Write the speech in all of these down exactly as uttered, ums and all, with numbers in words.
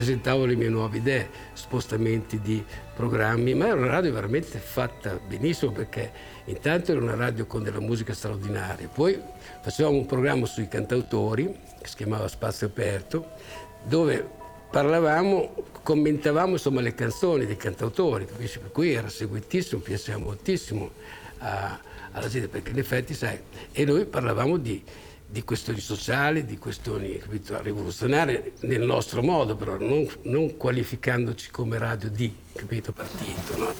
presentavo le mie nuove idee, spostamenti di programmi, ma era una radio veramente fatta benissimo, perché intanto era una radio con della musica straordinaria, poi facevamo un programma sui cantautori che si chiamava Spazio Aperto, dove parlavamo, commentavamo insomma le canzoni dei cantautori, capisci? Per cui era seguitissimo, piaceva moltissimo a, alla gente, perché in effetti sai, e noi parlavamo di di questioni sociali, di questioni, capito, rivoluzionarie nel nostro modo, però non, non qualificandoci come radio di, capito, partito, no?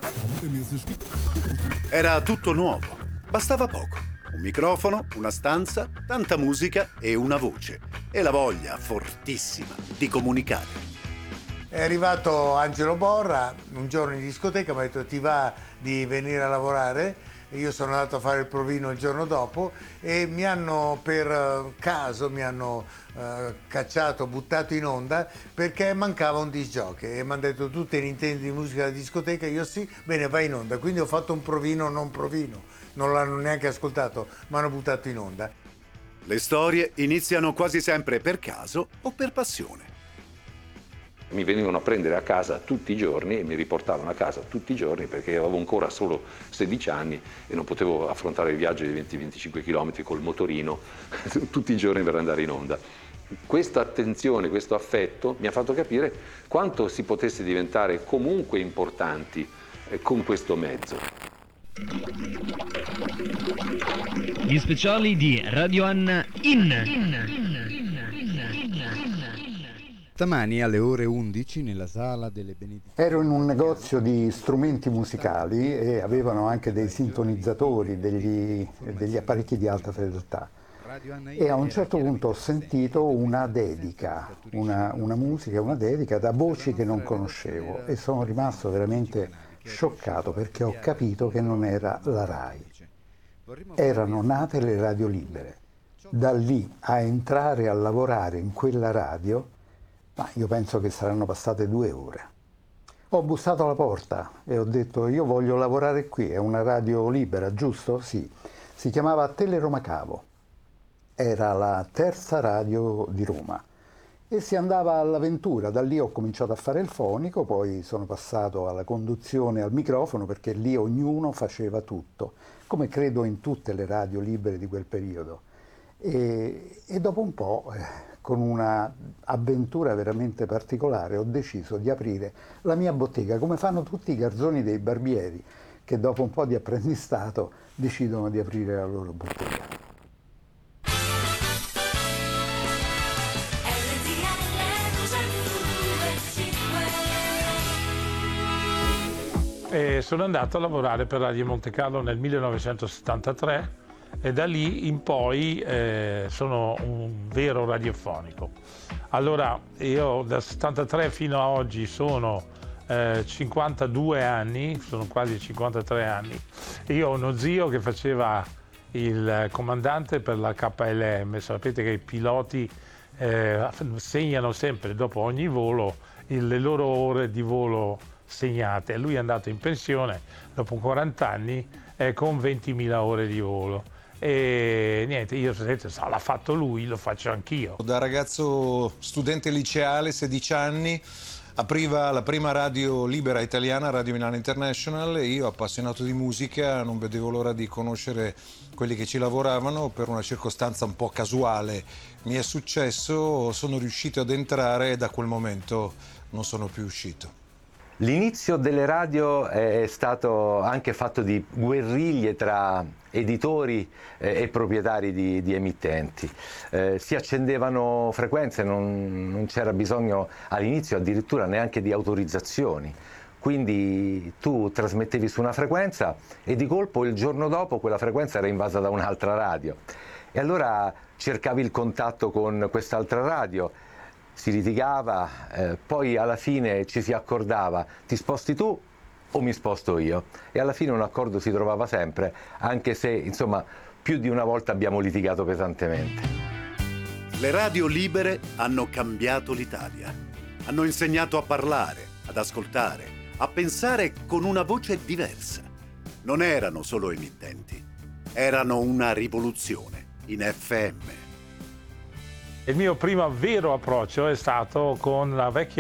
Era tutto nuovo, bastava poco. Un microfono, una stanza, tanta musica e una voce. E la voglia fortissima di comunicare. È arrivato Angelo Borra un giorno in discoteca, mi ha detto: ti va di venire a lavorare? Io sono andato a fare il provino il giorno dopo e mi hanno, per caso, mi hanno uh, cacciato, buttato in onda, perché mancava un disc jockey e mi hanno detto: tu te ne intendi di musica da discoteca? Io sì, bene, vai in onda. Quindi ho fatto un provino non provino, non l'hanno neanche ascoltato, mi hanno buttato in onda. Le storie iniziano quasi sempre per caso o per passione. Mi venivano a prendere a casa tutti i giorni e mi riportavano a casa tutti i giorni, perché avevo ancora solo sedici anni e non potevo affrontare il viaggio di venti venticinque chilometri col motorino tutti i giorni per andare in onda. Questa attenzione, questo affetto mi ha fatto capire quanto si potesse diventare comunque importanti eh, con questo mezzo. Gli speciali di Radio Anna in. in. Stamani alle ore undici nella sala delle Benedizioni. Ero in un negozio di strumenti musicali e avevano anche dei sintonizzatori, degli, degli apparecchi di alta fedeltà. E a un certo punto ho sentito una dedica, una, una musica, una dedica da voci che non conoscevo e sono rimasto veramente scioccato, perché ho capito che non era la RAI. Erano nate le radio libere. Da lì a entrare a lavorare in quella radio, ma io penso che saranno passate due ore. Ho bussato alla porta e ho detto: io voglio lavorare qui, è una radio libera, giusto? Sì. Si chiamava Teleroma Cavo, era la terza radio di Roma e si andava all'avventura. Da lì ho cominciato a fare il fonico, poi sono passato alla conduzione al microfono, perché lì ognuno faceva tutto, come credo in tutte le radio libere di quel periodo. E, e dopo un po', eh, con una avventura veramente particolare, ho deciso di aprire la mia bottega, come fanno tutti i garzoni dei barbieri, che dopo un po' di apprendistato decidono di aprire la loro bottega. E sono andato a lavorare per Radio Monte Carlo nel millenovecentosettantatré e da lì in poi eh, sono un vero radiofonico. Allora, io dal settantatré fino a oggi sono eh, cinquantadue anni, sono quasi cinquantatré anni. Io ho uno zio che faceva il comandante per la K L M. Sapete che i piloti eh, segnano sempre dopo ogni volo il, le loro ore di volo segnate. Lui è andato in pensione dopo quaranta anni eh, con ventimila ore di volo. E niente, io se l'ha fatto lui, lo faccio anch'io. Da ragazzo studente liceale, sedici anni, apriva la prima radio libera italiana, Radio Milano International, e io, appassionato di musica, non vedevo l'ora di conoscere quelli che ci lavoravano. Per una circostanza un po' casuale mi è successo, sono riuscito ad entrare e da quel momento non sono più uscito. L'inizio delle radio è stato anche fatto di guerriglie tra editori e proprietari di, di emittenti. Eh, si accendevano frequenze, non, non c'era bisogno all'inizio addirittura neanche di autorizzazioni. Quindi tu trasmettevi su una frequenza e di colpo il giorno dopo quella frequenza era invasa da un'altra radio. E allora cercavi il contatto con quest'altra radio, si litigava, eh, poi alla fine ci si accordava: ti sposti tu o mi sposto io? E alla fine un accordo si trovava sempre, anche se insomma più di una volta abbiamo litigato pesantemente. Le radio libere hanno cambiato l'Italia, hanno insegnato a parlare, ad ascoltare, a pensare con una voce diversa. Non erano solo emittenti, erano una rivoluzione in F M. Il mio primo vero approccio è stato con la vecchia